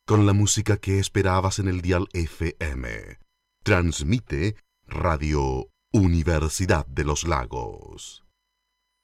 con la música que esperabas en el dial FM. Transmite Radio Universidad de los Lagos.